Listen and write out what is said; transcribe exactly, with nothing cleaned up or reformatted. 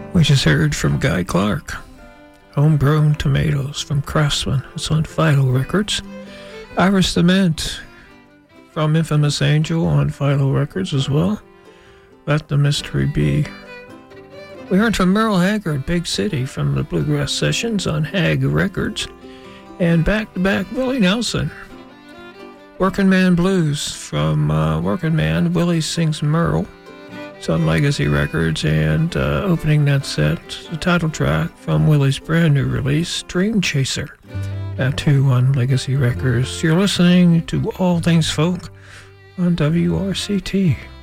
We just heard from Guy Clark. Homegrown Tomatoes from Craftsman. It's on Philo Records. Iris Dement from Infamous Angel on Philo Records as well. Let the Mystery Be. We heard from Merle Haggard, Big City, from the Bluegrass Sessions on Hag Records. And back-to-back Willie Nelson. Working Man Blues from uh, Working Man. Willie Sings Merle. It's on Legacy Records, and uh, opening that set, the title track from Willie's brand new release, Dream Chaser. That too on Legacy Records. You're listening to All Things Folk on W R C T.